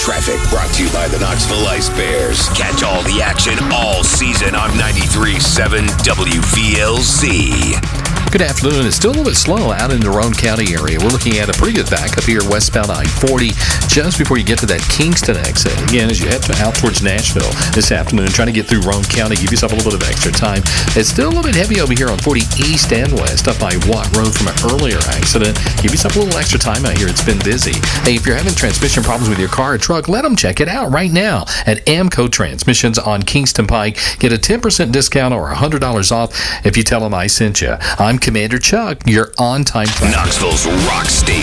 Traffic brought to you by the Knoxville Ice Bears. Catch all the action all season on 93.7 WVLZ. Good afternoon. It's still a little bit slow out in the Roane County area. We're looking at a pretty good backup here westbound I-40 just before you get to that Kingston exit. Again, as you head out towards Nashville this afternoon, trying to get through Roane County, give yourself a little bit of extra time. It's still a little bit heavy over here on 40 east and west up by Watt Road from an earlier accident. Give yourself a little extra time out here. It's been busy. Hey, if you're having transmission problems with your car or truck, let them check it out right now at Amco Transmissions on Kingston Pike. Get a 10% discount or $100 off if you tell them I sent you. I'm Commander Chuck, your on-time. Knoxville's Rock Station.